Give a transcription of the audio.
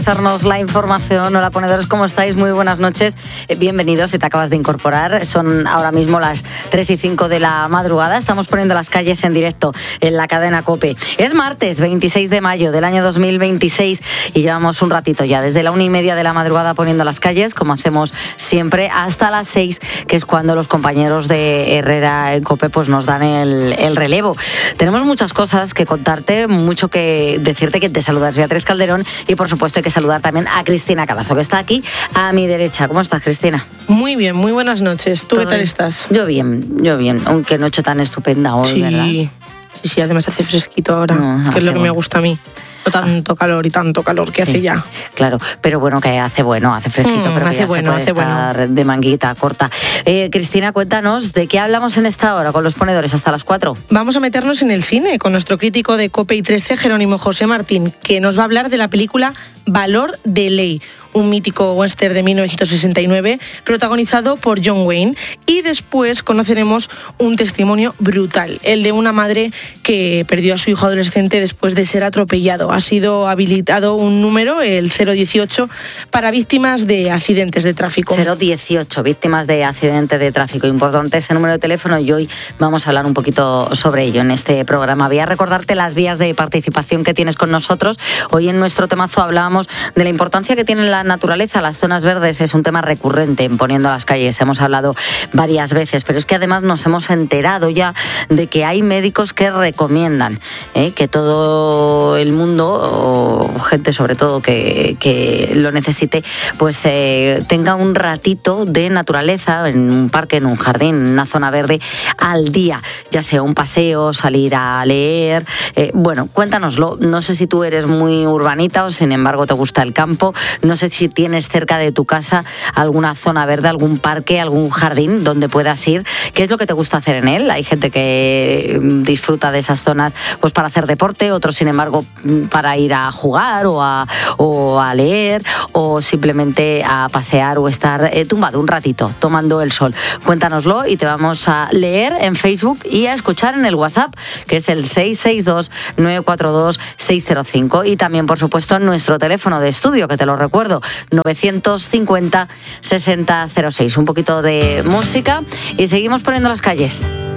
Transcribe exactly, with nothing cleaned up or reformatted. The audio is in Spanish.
Hacernos la información. Hola ponedores, ¿cómo estáis? Muy buenas noches, eh, bienvenidos si te acabas de incorporar. Son ahora mismo las tres y cinco de la madrugada, estamos poniendo las calles en directo en la cadena COPE. Es martes veintiséis de mayo del año dos mil veintiséis y llevamos un ratito ya, desde la una y media de la madrugada poniendo las calles, como hacemos siempre, hasta las seis, que es cuando los compañeros de Herrera en COPE pues nos dan el, el relevo. Tenemos muchas cosas que contarte, mucho que decirte, que te saludas Beatriz Calderón y por supuesto hay que saludar también a Cristina Carazo, que está aquí a mi derecha. ¿Cómo estás, Cristina? Muy bien, muy buenas noches. ¿Tú qué tal estás? Yo bien, yo bien, aunque noche tan estupenda hoy, sí, ¿verdad? Sí, sí, además hace fresquito ahora, no, que es lo que bueno. me gusta a mí. No tanto calor y tanto calor que sí, hace ya. Claro, pero bueno, que hace bueno, hace fresquito, mm, pero hace que ya bueno, se puede hace estar bueno. de manguita corta. Eh, Cristina, cuéntanos, ¿de qué hablamos en esta hora con los ponedores hasta las cuatro? Vamos a meternos en el cine con nuestro crítico de COPE y trece, Jerónimo José Martín, que nos va a hablar de la película Valor de Ley, un mítico western de mil novecientos sesenta y nueve protagonizado por John Wayne. Y después conoceremos un testimonio brutal, el de una madre que perdió a su hijo adolescente después de ser atropellado. Ha sido habilitado un número, el cero dieciocho, para víctimas de accidentes de tráfico. cero dieciocho, víctimas de accidentes de tráfico. Importante ese número de teléfono y hoy vamos a hablar un poquito sobre ello en este programa. Voy a recordarte las vías de participación que tienes con nosotros. Hoy en nuestro temazo hablábamos de la importancia que tiene la naturaleza. Las zonas verdes es un tema recurrente en Poniendo las Calles. Hemos hablado varias veces, pero es que además nos hemos enterado ya de que hay médicos que recomiendan ¿eh? que todo el mundo, o gente sobre todo que, que lo necesite, pues eh, tenga un ratito de naturaleza en un parque, en un jardín, en una zona verde al día, ya sea un paseo, salir a leer. Eh, bueno, cuéntanoslo. No sé si tú eres muy urbanita o sin embargo te gusta el campo. No sé si tienes cerca de tu casa alguna zona verde, algún parque, algún jardín donde puedas ir. ¿Qué es lo que te gusta hacer en él? Hay gente que disfruta de esas zonas pues para hacer deporte, otros sin embargo para ir a jugar o a, o a leer o simplemente a pasear o estar eh, tumbado un ratito tomando el sol. Cuéntanoslo y te vamos a leer en Facebook y a escuchar en el WhatsApp, que es el seis seis dos, nueve cuatro dos, seis cero cinco, y también por supuesto en nuestro teléfono de estudio, que te lo recuerdo, novecientos cincuenta, sesenta cero seis. Un poquito de música y seguimos poniendo las calles.